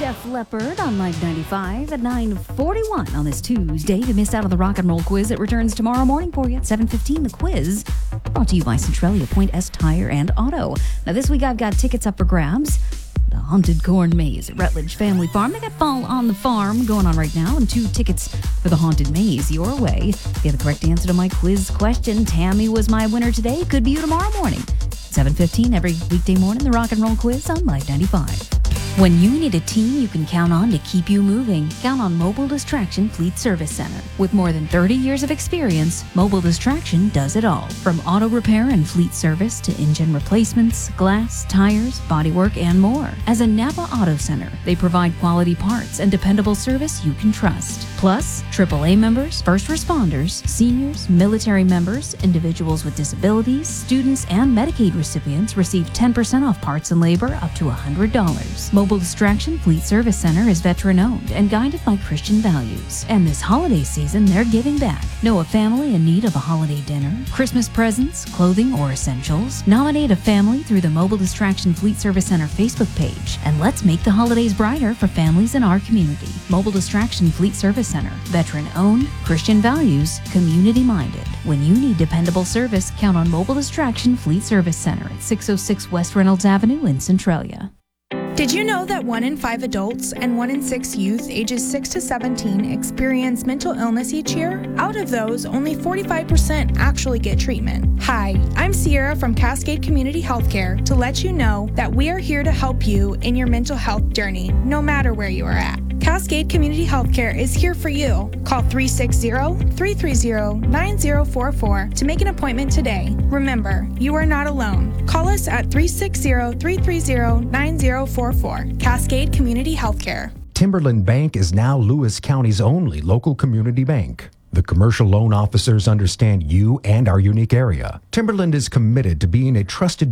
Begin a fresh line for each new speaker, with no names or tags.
Def Leppard on Live 95 at 9:41 on this Tuesday. If you missed out on the rock and roll quiz, it returns tomorrow morning for you at 7:15. The quiz brought to you by Centralia Point S Tire and Auto. Now this week I've got tickets up for grabs. The Haunted Corn Maze at Rutledge Family Farm. They got Fall on the Farm going on right now, and 2 tickets for the Haunted Maze your way. If you have the correct answer to my quiz question, Tammy was my winner today. Could be you tomorrow morning. 7:15 every weekday morning, the rock and roll quiz on Live 95. When you need a team you can count on to keep you moving, count on Mobile Distraction Fleet Service Center. With more than 30 years of experience, Mobile Distraction does it all. From auto repair and fleet service to engine replacements, glass, tires, bodywork, and more. As a Napa Auto Center, they provide quality parts and dependable service you can trust. Plus, AAA members, first responders, seniors, military members, individuals with disabilities, students, and Medicaid recipients receive 10% off parts and labor up to $100. Mobile Distraction Fleet Service Center is veteran-owned and guided by Christian values. And this holiday season, they're giving back. Know a family in need of a holiday dinner, Christmas presents, clothing, or essentials? Nominate a family through the Mobile Distraction Fleet Service Center Facebook page. And let's make the holidays brighter for families in our community. Mobile Distraction Fleet Service Center. Veteran-owned, Christian values, community-minded. When you need dependable service, count on Mobile Distraction Fleet Service Center at 606 West Reynolds Avenue in Centralia.
Did you know that 1 in 5 adults and 1 in 6 youth ages 6 to 17 experience mental illness each year? Out of those, only 45% actually get treatment. Hi, I'm Sierra from Cascade Community Healthcare to let you know that we are here to help you in your mental health journey, no matter where you are at. Cascade Community Healthcare is here for you. Call 360-330-9044 to make an appointment today. Remember, you are not alone. Call us at 360-330-9044. Cascade Community Healthcare.
Timberland Bank is now Lewis County's only local community bank. The commercial loan officers understand you and our unique area. Timberland is committed to being a trusted